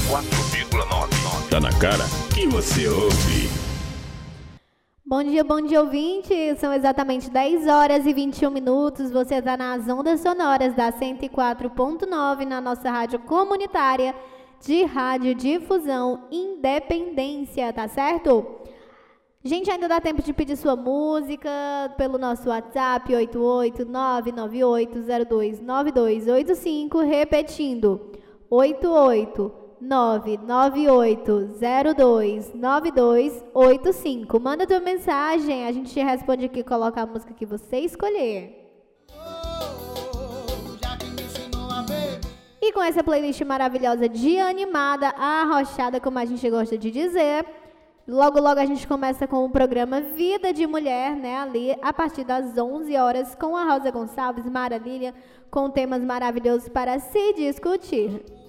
104,9. Tá na cara que você ouve. Bom dia, ouvintes. São exatamente 10 horas e 21 minutos. Você está nas ondas sonoras da 104.9 na nossa rádio comunitária de radiodifusão Independência, tá certo? Gente, ainda dá tempo de pedir sua música pelo nosso WhatsApp 88998029285, repetindo 88998029285. Manda tua mensagem, a gente responde aqui, coloca a música que você escolher. E com essa playlist maravilhosa de animada, arrochada, como a gente gosta de dizer, logo a gente começa com o programa Vida de Mulher, né, ali a partir das 11 horas com a Rosa Gonçalves, Mara Lília, com temas maravilhosos para se discutir.